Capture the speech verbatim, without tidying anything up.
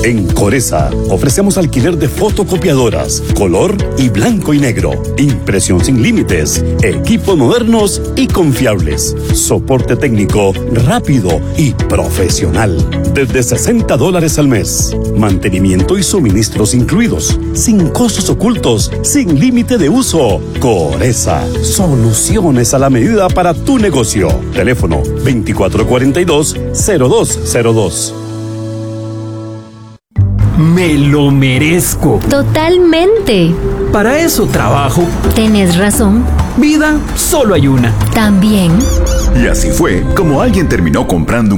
En Coresa ofrecemos alquiler de fotocopiadoras, color y blanco y negro, impresión sin límites, equipos modernos y confiables, soporte técnico rápido y profesional, desde sesenta dólares al mes, mantenimiento y suministros incluidos, sin costos ocultos, sin límite de uso. Coresa, soluciones a la medida para tu negocio. Teléfono veinticuatro cuarenta y dos, cero dos cero dos. Me lo merezco. Totalmente. Para eso trabajo. Tenés razón. Vida, solo hay una. También. Y así fue como alguien terminó comprando un